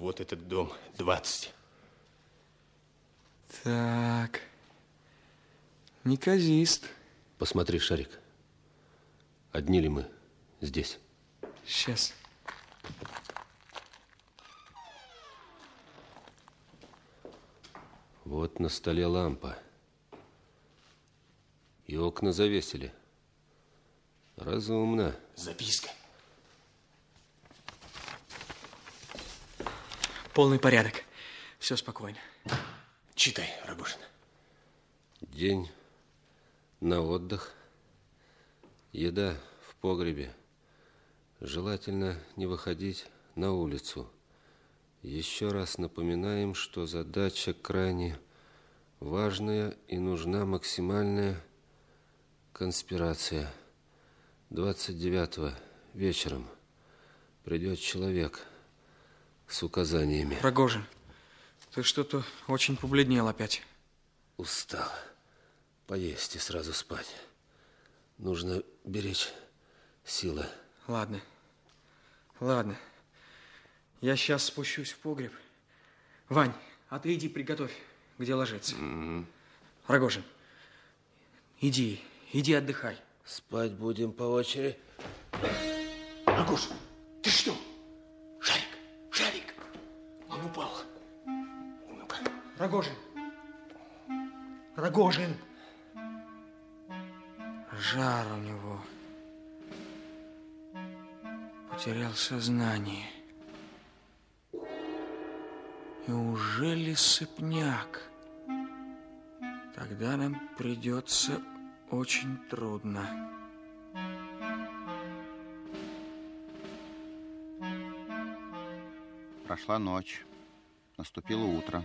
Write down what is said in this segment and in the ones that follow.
Вот этот дом, 20. Так, неказист. Посмотри, Шарик, одни ли мы здесь? Сейчас. Вот на столе лампа. И окна завесили. Разумно. Записка. Полный порядок. Все спокойно. Читай, Рогожин. День на отдых. Еда в погребе. Желательно не выходить на улицу. Еще раз напоминаем, что задача крайне важная и нужна максимальная конспирация. 29-го вечером придет человек с указаниями. Рогожин, ты что-то очень побледнел опять. Устал. Поесть и сразу спать. Нужно беречь силы. Ладно. Ладно. Я сейчас спущусь в погреб. Вань, а ты иди приготовь, где ложиться. Рогожин, иди отдыхай. Спать будем по очереди. Рогожин, ты что? Шарик, он упал. Ну-ка. Рогожин. Жар у него. Потерял сознание. Неужели сыпняк? Тогда нам придется очень трудно. Прошла ночь, наступило утро.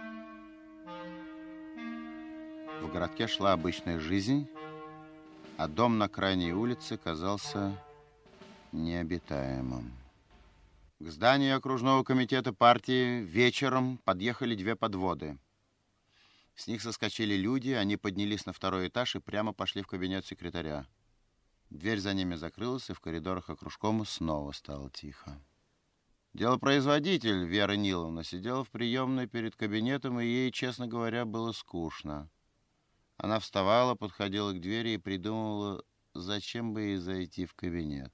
В городке шла обычная жизнь, а дом на крайней улице казался необитаемым. К зданию окружного комитета партии вечером подъехали две подводы. С них соскочили люди, они поднялись на второй этаж и прямо пошли в кабинет секретаря. Дверь за ними закрылась, и в коридорах окружкома снова стало тихо. Делопроизводитель Вера Ниловна сидела в приемной перед кабинетом, и ей, честно говоря, было скучно. Она вставала, подходила к двери и придумывала, зачем бы ей зайти в кабинет.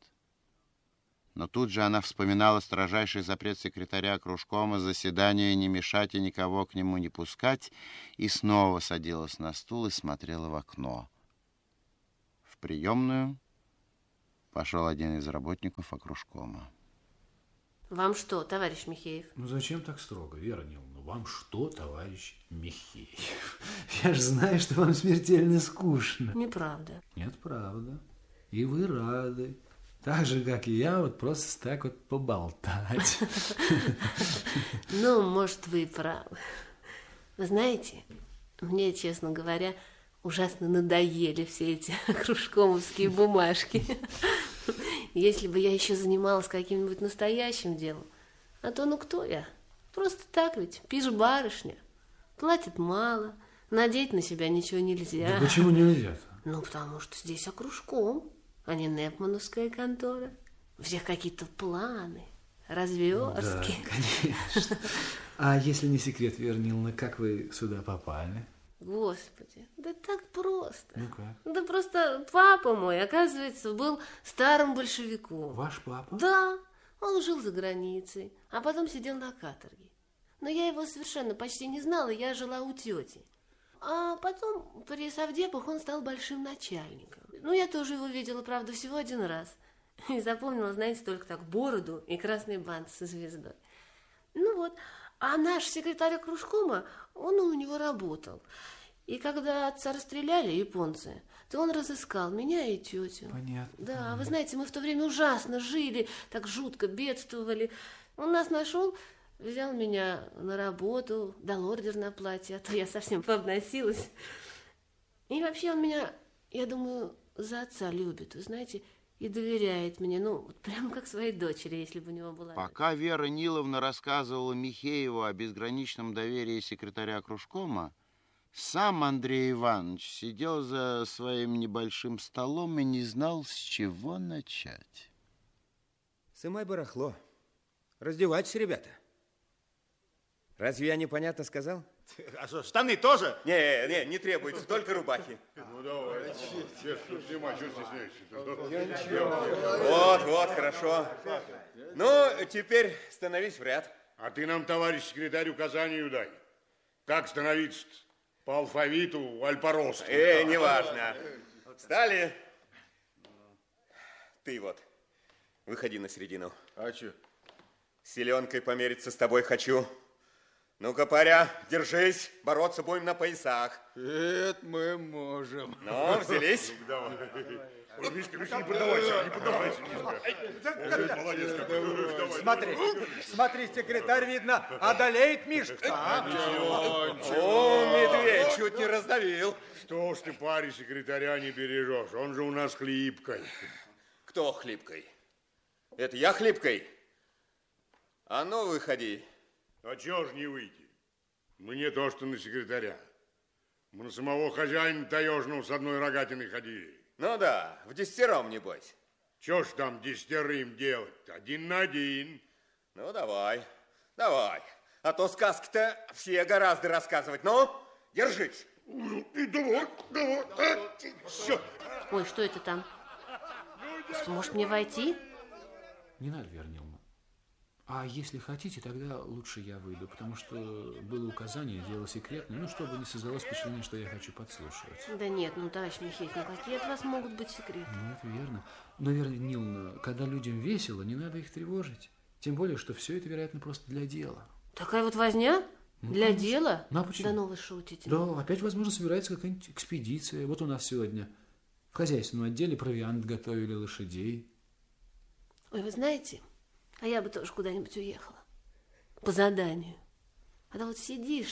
Но тут же она вспоминала строжайший запрет секретаря окружкома заседания не мешать и никого к нему не пускать, и снова садилась на стул и смотрела в окно. В приемную пошел один из работников окружкома. Вам что, товарищ Михеев? Ну зачем так строго, Вера Ниловна? Вам что, товарищ Михеев? Я же знаю, что вам смертельно скучно. Неправда. Нет, правда. И вы рады. Так же, как и я, вот просто так вот поболтать. Ну, может, вы и правы. Вы знаете, мне, честно говоря, ужасно надоели все эти кружкомовские бумажки. Если бы я еще занималась каким-нибудь настоящим делом, а то ну кто я? Просто так ведь, пиж-барышня. Платят мало, надеть на себя ничего нельзя. Да почему нельзя-то? Ну, потому что здесь окружком, а не Непмановская контора. У всех какие-то планы, разверстки. Да, конечно. А если не секрет, Вера Ниловна, как вы сюда попали? Господи, да так просто. Ну как? Да просто папа мой, оказывается, был старым большевиком. Ваш папа? Да, он жил за границей, а потом сидел на каторге. Но я его совершенно почти не знала, я жила у тети. А потом при совдепах он стал большим начальником. Ну, я тоже его видела, правда, всего один раз. И запомнила, знаете, только так бороду и красный бант со звездой. Ну вот, а наш секретарь окружкома, он у него работал. И когда отца расстреляли японцы, то он разыскал меня и тетю. Понятно. Да, вы знаете, мы в то время ужасно жили, так жутко бедствовали. Он нас нашел, взял меня на работу, дал ордер на платье, а то я совсем пообносилась. И вообще он меня, я думаю, за отца любит, вы знаете, и доверяет мне, ну, вот прямо как своей дочери, если бы у него была. Пока Вера Ниловна рассказывала Михееву о безграничном доверии секретаря окружкома, сам Андрей Иванович сидел за своим небольшим столом и не знал, с чего начать. Сымай барахло. Раздевайтесь, ребята. Разве я непонятно сказал? А что, штаны тоже? Не требуется, только рубахи. Ну давай, снимай, что стесняешься? Вот, хорошо. Ну, теперь становись в ряд. А ты нам, товарищ секретарь, указания дай. Как становиться-то? По алфавиту, аль по росту? Неважно. Встали. Ты вот, выходи на середину. А что? Селенкой помериться с тобой хочу. Ну-ка, паря, держись, бороться будем на поясах. Это мы можем. Ну, взялись. Давай. Мишка, не поддавайся, Мишка. Молодец какой. Смотри, секретарь, видно, одолеет Мишку-то, а? О, медведь, чуть не раздавил. Что ж ты, парень, секретаря не бережешь? Он же у нас хлипкой. Кто хлипкой? Это я хлипкой? А ну, выходи. А чего ж не выйти? Мы не то, что на секретаря. Мы на самого хозяина таежного с одной рогатиной ходили. Ну да, в десятером, небось. Чё ж там 10 делать-то? 1 на 1. Ну, давай. А то сказки-то все гораздо рассказывать. Ну, держись. Давай. Все. Ой, что это там? Может, мне войти? Не надо, Вера Ниловна. А если хотите, тогда лучше я выйду, потому что было указание, дело секретное, чтобы не создалось впечатление, что я хочу подслушивать. Да нет, товарищ Михеев, какие от вас могут быть секреты? Это верно. Но, Вера Ниловна, когда людям весело, не надо их тревожить. Тем более, что все это, вероятно, просто для дела. Такая вот возня? Для дела? Ну, а почему? Да ну вы шутите. Да, опять, возможно, собирается какая-нибудь экспедиция. Вот у нас сегодня в хозяйственном отделе провиант готовили, лошадей. Ой, вы знаете, а я бы тоже куда-нибудь уехала. По заданию. А то вот сидишь,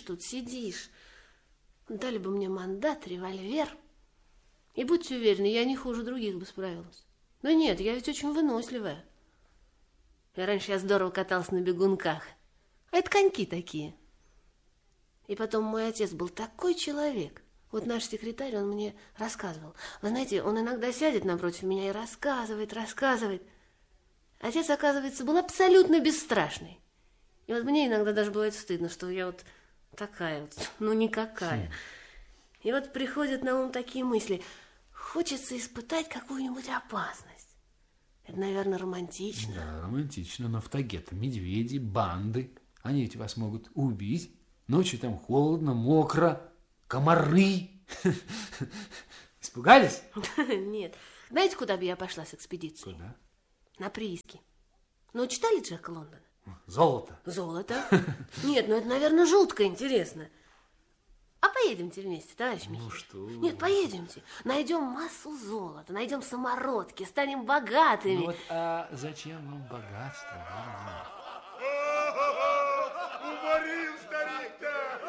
дали бы мне мандат, револьвер. И будьте уверены, я не хуже других бы справилась. Но нет, я ведь очень выносливая. И раньше я здорово каталась на бегунках. А это коньки такие. И потом мой отец был такой человек. Вот наш секретарь, он мне рассказывал. Вы знаете, он иногда сядет напротив меня и рассказывает. Отец, оказывается, был абсолютно бесстрашный. И вот мне иногда даже бывает стыдно, что я вот такая вот, никакая. И вот приходят на ум такие мысли. Хочется испытать какую-нибудь опасность. Это, наверное, романтично. Да, романтично, но в тайге-то медведи, банды. Они ведь вас могут убить. Ночью там холодно, мокро, комары. Испугались? Нет. Знаете, куда бы я пошла с экспедицией? Куда? На прииски. Читали Джека Лондона? Золото. Золото? Нет, это, наверное, жутко интересно. А поедемте вместе, товарищ Михеев? Что? Нет, поедемте. Найдем массу золота, найдем самородки, станем богатыми. А зачем вам богатство? Уморил старик-то!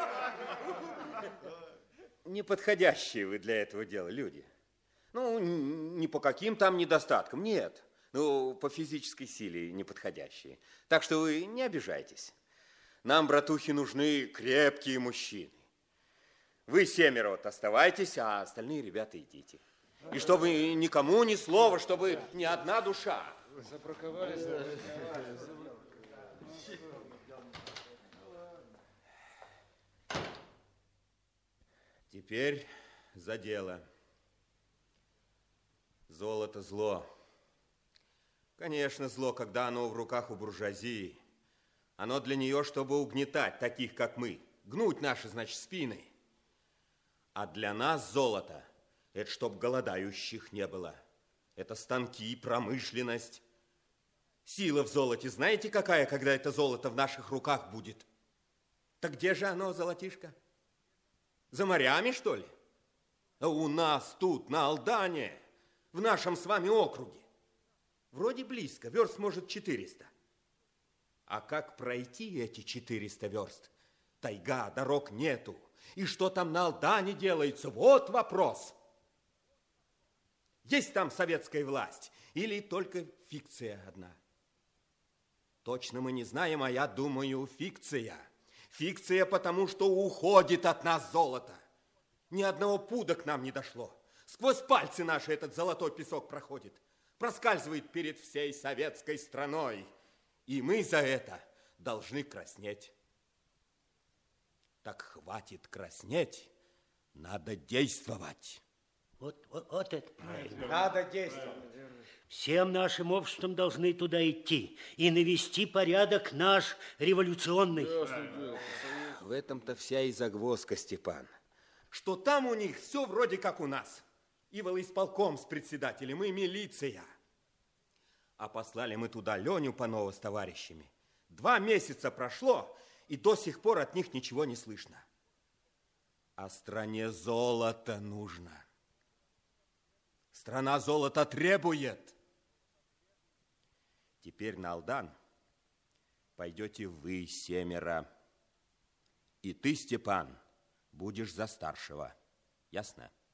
Неподходящие вы для этого дела люди. Не по каким там недостаткам, нет. По физической силе неподходящие. Так что вы не обижайтесь. Нам, братухи, нужны крепкие мужчины. Вы 7 оставайтесь, а остальные ребята идите. И чтобы никому ни слова, чтобы ни одна душа. Теперь за дело. Золото зло. Конечно, зло, когда оно в руках у буржуазии. Оно для нее, чтобы угнетать таких, как мы. Гнуть наши, спины. А для нас золото – это чтоб голодающих не было. Это станки, промышленность. Сила в золоте, знаете, какая, когда это золото в наших руках будет? Так где же оно, золотишко? За морями, что ли? А у нас тут, на Алдане, в нашем с вами округе. Вроде близко, верст, может, 400. А как пройти эти 400 верст? Тайга, дорог нету. И что там на Алдане делается? Вот вопрос. Есть там советская власть или только фикция одна? Точно мы не знаем, а я думаю, фикция. Фикция, потому что уходит от нас золото. Ни одного пуда к нам не дошло. Сквозь пальцы наши этот золотой песок проходит. Проскальзывает перед всей советской страной. И мы за это должны краснеть. Так хватит краснеть, надо действовать. Вот это правильно. Надо действовать. Всем нашим обществом должны туда идти и навести порядок наш революционный. В этом-то вся и загвоздка, Степан. Что там у них все вроде как у нас. И волисполком с председателем, и милиция. А послали мы туда Леню Панова с товарищами. 2 месяца прошло, и до сих пор от них ничего не слышно. А стране золото нужно. Страна золото требует. Теперь на Алдан пойдете вы 7. И ты, Степан, будешь за старшего. Ясно?